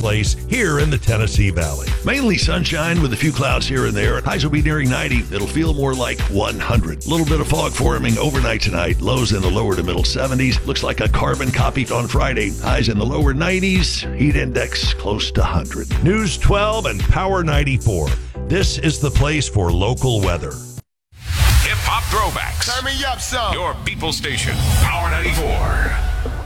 place here in the Tennessee Valley. Mainly sunshine with a few clouds here and there. Highs will be nearing 90. It'll feel more like 100. A little bit of fog forming overnight tonight. Lows in the lower to middle 70s. Looks like a carbon copy on Friday. Highs in the lower 90s. Heat index close to 100. News 12 and Power 94. This is the place for local weather. Hip-hop throwbacks. Turn me up, son. Your people station, Power 94.